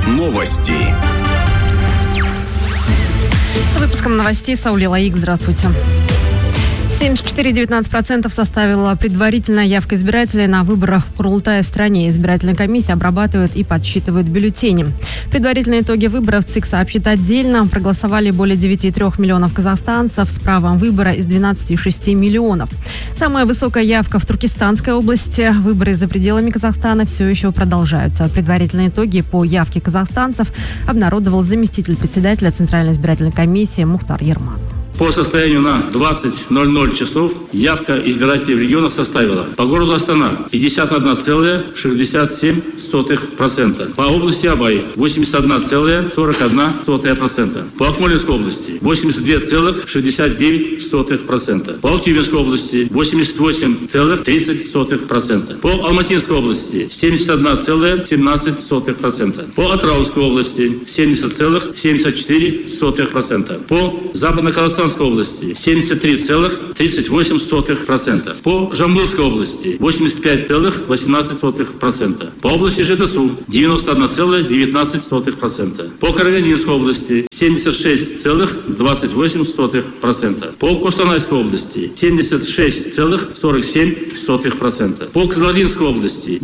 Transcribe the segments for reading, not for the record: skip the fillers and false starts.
Новости. С выпуском новостей Саули Лаик. Здравствуйте. 74,19% составила предварительная явка избирателей на выборах в Курултае в стране. Избирательная комиссия обрабатывает и подсчитывает бюллетени. Предварительные итоги выборов ЦИК сообщит отдельно. Проголосовали более 9,3 миллионов казахстанцев с правом выбора из 12,6 миллионов. Самая высокая явка в Туркестанской области. Выборы за пределами Казахстана все еще продолжаются. Предварительные итоги по явке казахстанцев обнародовал заместитель председателя Центральной избирательной комиссии Мухтар Ерман. По состоянию на 20:00 часов явка избирателей в регионах составила: по городу Астана 51,67%, по области Абай 81,41%, по Акмолинской области 82,69%, по Актюбинской области 88,30%, по Алматинской области 71,17%, по Атырауской области 70,74%, по Западно-Казахстанской области 73,38%, по Жамбылской области 85,18%, по области Жетысу 91,19%, по Карагандинской области 76,28%, по Костанайской области 76,47%, по Кызылординской области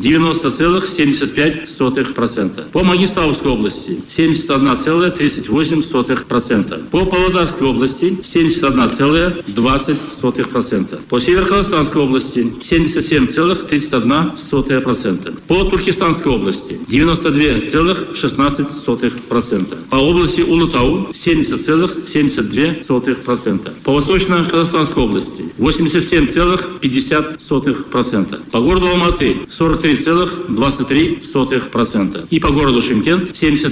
90,75%, по Мангистауской области 71,38%, по Павлодарской области 71,20%, по Северо-Казахстанской области 77,31%, по Туркестанской области 92,16%, по области Улутау 70,72%, по Восточно-Казахстанской области 87,50%, по городу Алматы 43,23% и по городу Шымкент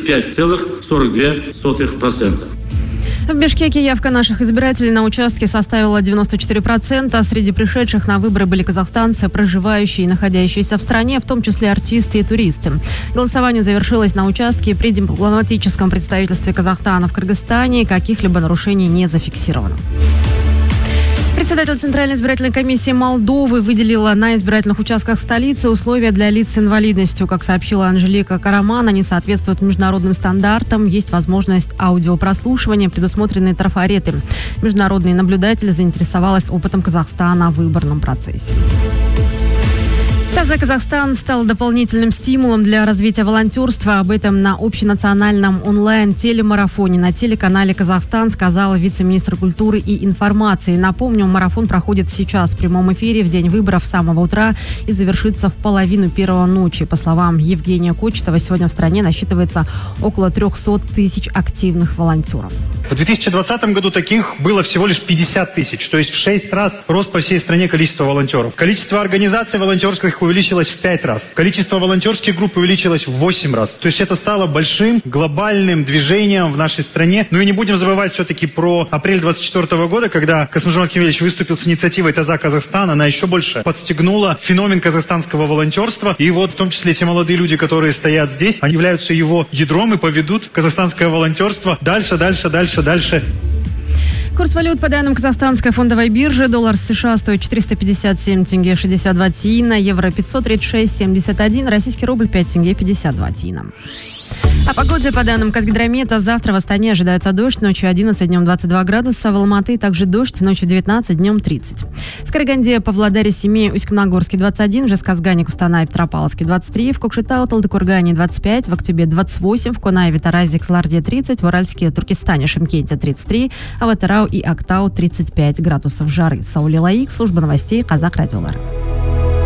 75,42%. В Бишкеке явка наших избирателей на участке составила 94%. Среди пришедших на выборы были казахстанцы, проживающие и находящиеся в стране, в том числе артисты и туристы. Голосование завершилось на участке при дипломатическом представительстве Казахстана в Кыргызстане. Каких-либо нарушений не зафиксировано. Председатель Центральной избирательной комиссии Молдовы выделила на избирательных участках столицы условия для лиц с инвалидностью. Как сообщила Анжелика Караман, они соответствуют международным стандартам. Есть возможность аудиопрослушивания, предусмотренные трафареты. Международный наблюдатель заинтересовалась опытом Казахстана в выборном процессе. Казахстан стал дополнительным стимулом для развития волонтерства. Об этом на общенациональном онлайн-телемарафоне на телеканале «Казахстан» сказал вице-министр культуры и информации. Напомню, марафон проходит сейчас в прямом эфире в день выборов с самого утра и завершится в 1:30 ночи. По словам Евгения Кочетова, сегодня в стране насчитывается около 300 тысяч активных волонтеров. В 2020 году таких было всего лишь 50 тысяч, то есть в 6 раз рост по всей стране количества волонтеров. Количество организаций волонтерских увеличилось в 5 раз. Количество волонтерских групп увеличилось в 8 раз. То есть это стало большим глобальным движением в нашей стране. Ну и не будем забывать все-таки про апрель 2024 года, когда Касым-Жомарт Кемелевич выступил с инициативой «Таза Казахстан». Она еще больше подстегнула феномен казахстанского волонтерства. И вот в том числе те молодые люди, которые стоят здесь, они являются его ядром и поведут казахстанское волонтерство дальше. Курс валют по данным Казахстанской фондовой биржи. Доллар США стоит 457 тенге 62 тиына, евро 536,71, российский рубль 5 тенге 52 тиына. О погоде по данным Казгидромета. Завтра в Астане ожидается дождь, ночью 11, днем 22 градуса. В Алматы также дождь, ночью 19, днем 30. В Караганде, Павлодаре, Семее, Усть-Камногорске 21, в Жезказгане, Кустанае, Петропавловске 23, в Кокшетау, Талдыкургане 25, в Актюбе 28, в Конаеве, Таразе, Ксаларде 30, в Уральске, Туркестане, Шымкенте 33, а в Атырау и Актау 35 градусов жары. Саули Лаик, служба новостей Казах Радиолар.